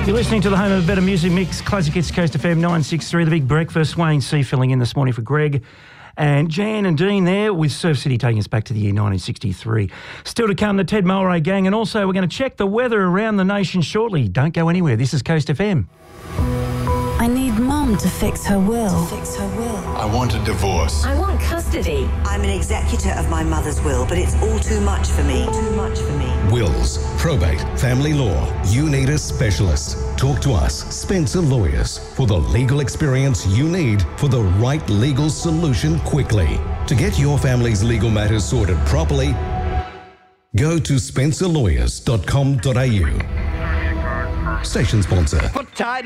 You're listening to the home of a better music mix, Classic Hits Coast FM 963, The Big Breakfast. Wayne C filling in this morning for Greg. And Jan and Dean there with Surf City taking us back to the year 1963. Still to come, the Ted Mulray Gang. And also we're going to check the weather around the nation shortly. Don't go anywhere. This is Coast FM. I need Mum to fix her will. I want a divorce. I want custody. I'm an executor of my mother's will, but it's all too much for me. Wills, probate, family law. You need a specialist. Talk to us, Spencer Lawyers, for the legal experience you need for the right legal solution quickly. To get your family's legal matters sorted properly, go to spencerlawyers.com.au. Station sponsor. Put tight